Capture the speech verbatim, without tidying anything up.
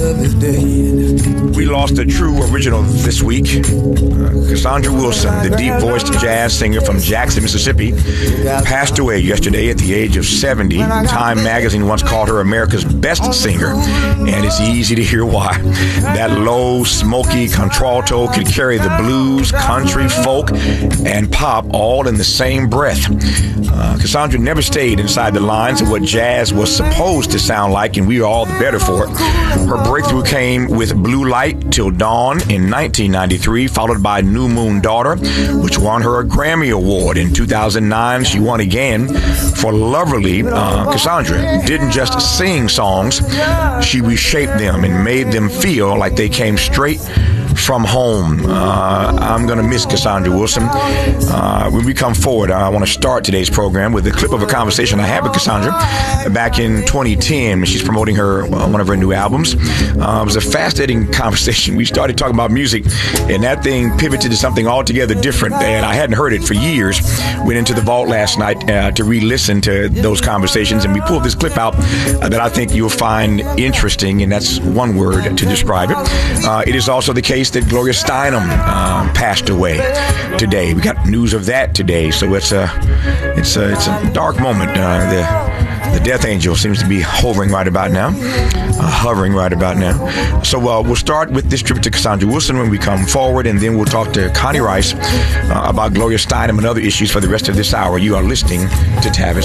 We lost a true original this week. Uh, Cassandra Wilson, the deep-voiced jazz singer from Jackson, Mississippi, passed away yesterday at the age of seventy. Time magazine once called her America's best singer, and it's easy to hear why. That low, smoky contralto could carry the blues, country, folk, and pop all in the same breath. Uh, Cassandra never stayed inside the lines of what jazz was supposed to sound like, and we are all the better for it. Her breakthrough came with Blue Light Till Dawn in nineteen ninety-three, followed by New Moon Daughter, which won her a Grammy Award. In two thousand nine, she won again for Loverly. Uh, Cassandra didn't just sing songs, she reshaped them and made them feel like they came straight from home. Uh, I'm going to miss Cassandra Wilson. Uh, when we come forward, I want to start today's program with a clip of a conversation I had with Cassandra back in twenty ten. She's promoting her uh, one of her new albums. Uh, it was a fascinating conversation. We started talking about music, and that thing pivoted to something altogether different, and I hadn't heard it for years. Went into the vault last night uh, to re-listen to those conversations, and we pulled this clip out uh, that I think you'll find interesting, and that's one word to describe it. Uh, it is also the case that Gloria Steinem um, passed away today. We got news of that today, so it's a it's a it's a dark moment. Uh, the the death angel seems to be hovering right about now, uh, hovering right about now. So uh, we'll start with this tribute to Cassandra Wilson when we come forward, and then we'll talk to Connie Rice uh, about Gloria Steinem and other issues for the rest of this hour. You are listening to Tavis